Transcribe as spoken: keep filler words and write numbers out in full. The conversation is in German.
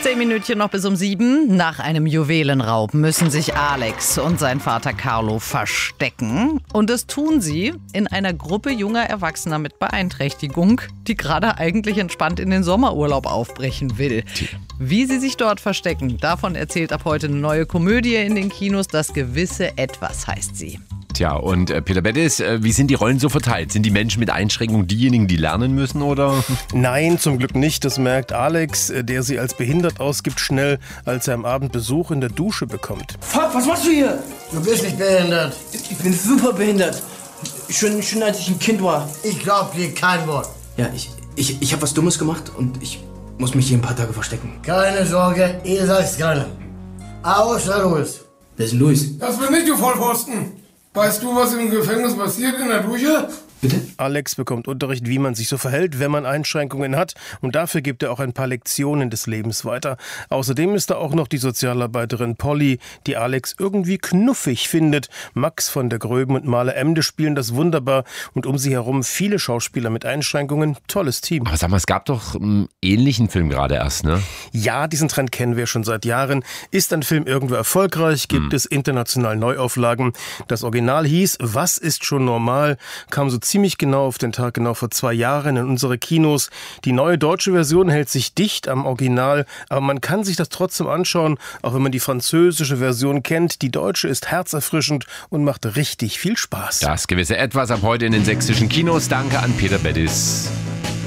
Zehn Minütchen noch bis um sieben. Nach einem Juwelenraub müssen sich Alex und sein Vater Carlo verstecken. Und das tun sie in einer Gruppe junger Erwachsener mit Beeinträchtigung, die gerade eigentlich entspannt in den Sommerurlaub aufbrechen will. Wie sie sich dort verstecken, davon erzählt ab heute eine neue Komödie in den Kinos. Das gewisse Etwas heißt sie. Tja, und äh, Peter Bettis, äh, wie sind die Rollen so verteilt? Sind die Menschen mit Einschränkungen diejenigen, die lernen müssen, oder? Nein, zum Glück nicht. Das merkt Alex, der sie als behindert ausgibt, schnell, als er am Abend Besuch in der Dusche bekommt. Fuck, was machst du hier? Du bist nicht behindert. Ich bin super behindert. Schon, schon als ich ein Kind war. Ich glaub dir kein Wort. Ja, ich, ich, ich habe was Dummes gemacht und ich muss mich hier ein paar Tage verstecken. Keine Sorge, ihr seid's keine. Außer Louis. Wer ist denn Louis? Das bin ich, du Vollpfosten. Weißt du, was im Gefängnis passiert in der Dusche? Bitte? Alex bekommt Unterricht, wie man sich so verhält, wenn man Einschränkungen hat. Und dafür gibt er auch ein paar Lektionen des Lebens weiter. Außerdem ist da auch noch die Sozialarbeiterin Polly, die Alex irgendwie knuffig findet. Max von der Gröben und Male Emde spielen das wunderbar. Und um sie herum viele Schauspieler mit Einschränkungen. Tolles Team. Aber sag mal, es gab doch einen ähnlichen Film gerade erst, ne? Ja, diesen Trend kennen wir schon seit Jahren. Ist ein Film irgendwo erfolgreich, gibt hm. es international Neuauflagen. Das Original hieß Was ist schon normal? Kam so ziemlich genau auf den Tag, genau vor zwei Jahren in unsere Kinos. Die neue deutsche Version hält sich dicht am Original, aber man kann sich das trotzdem anschauen, auch wenn man die französische Version kennt. Die deutsche ist herzerfrischend und macht richtig viel Spaß. Das gewisse Etwas ab heute in den sächsischen Kinos. Danke an Peter Bettis.